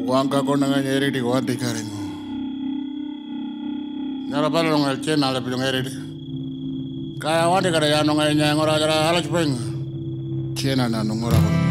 Wangka ko na nga nyeri di wadi karing. Nyara pala nung elchen ala pilong eri di. Kaya wadi kada ya nung ay nyang ora jara alas peng. Chena na nung ora ko.